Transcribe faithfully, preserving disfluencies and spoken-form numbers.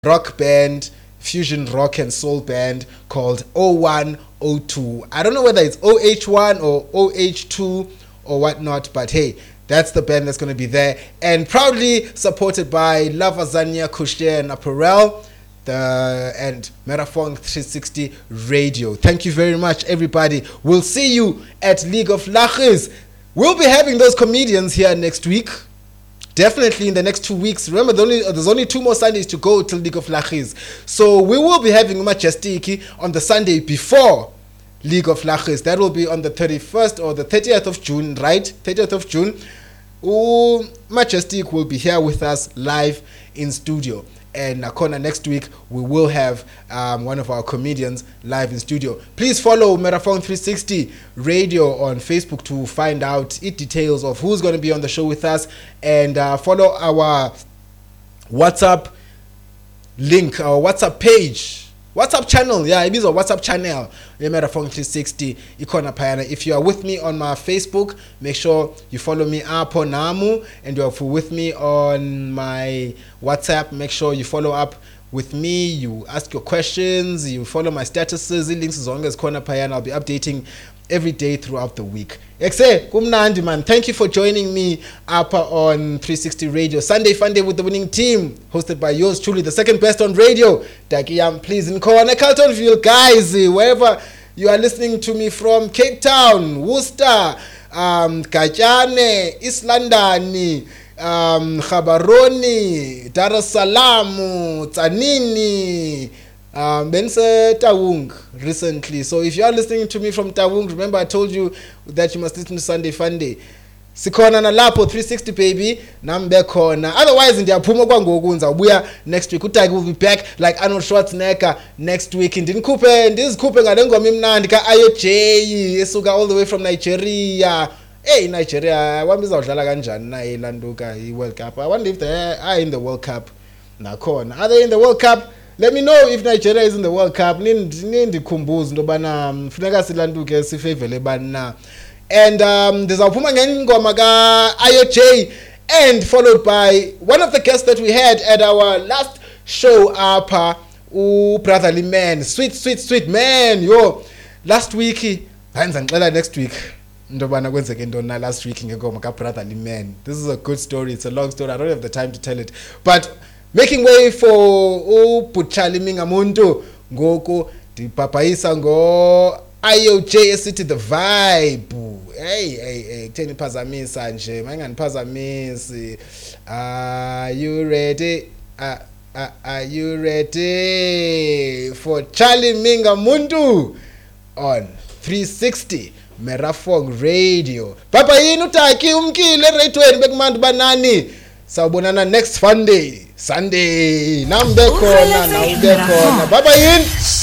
rock band, fusion rock and soul band called O one O two. I don't know whether it's O H one or O H two or whatnot, but hey, that's the band that's going to be there, and proudly supported by Lavazania Coucher and Apparel, the and Merafong three sixty Radio. Thank you very much, everybody. We'll see you at League of Laches. We'll be having those comedians here next week. Definitely in the next two weeks. Remember, the only, there's only two more Sundays to go till League of Laches. So we will be having Majestic on the Sunday before League of Laches. That will be on the thirty-first or the thirtieth of June, right? thirtieth of June. Ooh, Majestic will be here with us live in studio. And Nakona next week, we will have um, one of our comedians live in studio. Please follow Merafong three sixty Radio on Facebook to find out it details of who's going to be on the show with us. And uh, follow our WhatsApp link, our WhatsApp page. WhatsApp channel, yeah, it is a WhatsApp channel. Merafong three sixty, Ikona Payana. If you are with me on my Facebook, make sure you follow me up on Namu, and you are with me on my WhatsApp. Make sure you follow up with me. You ask your questions. You follow my statuses. The links as long as Kona Payana. I'll be updating every day throughout the week. Exe, kumnandi man. Thank you for joining me up on three sixty Radio. Sunday Fun Day with the winning team, hosted by yours truly, the second best on radio. Dakiyam, please, in Corner, Carltonville, guys, wherever you are listening to me from, Cape Town, Worcester, um, Kajane, Islandani, um, Khabaroni, Dar es Salaam, Tsanini, Um, Bense Tawung recently. So if you are listening to me from Tawung, remember I told you that you must listen to Sunday Fun Day. Sikona na Lapo three sixty baby. Nambe kona. Otherwise in the Puma Kwangogunza, we are next week. Utagi will be back like Arnold Schwarzenegger next week. In Din Coupe, and this Coupe Ngadengo Mimnandika Ayoche, Esuga all the way from Nigeria. Hey, Nigeria, what is our Jalaganjan, Landuka, World Cup? I wonder if they are in the World Cup. Nakon. Are they in the World Cup? Let me know if Nigeria is in the World Cup. Nindi kumbuz ndobana funeka silanduke sifavele bana. And um, there's our Puma Ngoma ga I O J, and followed by one of the guests that we had at our last show up, uh, ooh, brotherly man, sweet, sweet, sweet man, yo. Last week, next week. Ndobana kwenzeke ndona last week ngegoma ka brotherly man. This is a good story. It's a long story. I don't have the time to tell it, but making way for uPutshali Mingamuntu ngoko dipapaisa ngo I O J City the vibe. Hey hey hey, theni phazamisa nje, manganiphazamisi. Are you ready? Uh, uh, are you ready for Charlie Mingamuntu on three sixty Merafong Radio? Papa yini utaki umkile raytweni bekumandi banani. Sawubonana next Fun Day. Sunday. Nambe kona, nambe kona. Baba yin.